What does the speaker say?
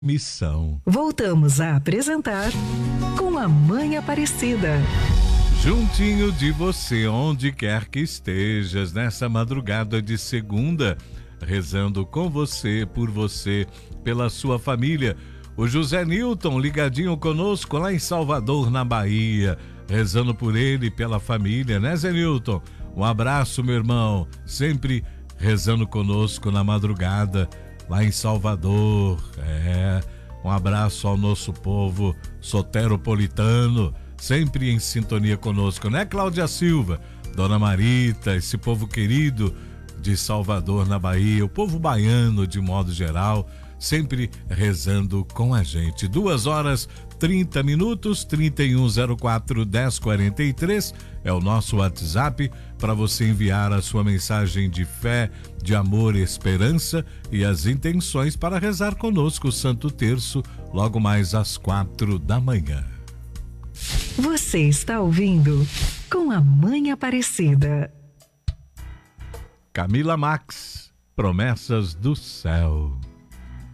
missão. Voltamos a apresentar Com a Mãe Aparecida. Juntinho de você, onde quer que estejas, nessa madrugada de segunda, rezando com você, por você, pela sua família. O José Nilton ligadinho conosco lá em Salvador, na Bahia, rezando por ele e pela família, né, Zé Nilton? Um abraço, meu irmão, sempre rezando conosco na madrugada, lá em Salvador. Um abraço ao nosso povo soteropolitano, sempre em sintonia conosco, né, Cláudia Silva, Dona Marita, esse povo querido de Salvador, na Bahia, o povo baiano de modo geral, sempre rezando com a gente. 2h30, 3104-1043 é o nosso WhatsApp para você enviar a sua mensagem de fé, de amor e esperança e as intenções para rezar conosco o Santo Terço logo mais às 4 da manhã. Você está ouvindo Com a Mãe Aparecida. Camila Max, Promessas do Céu.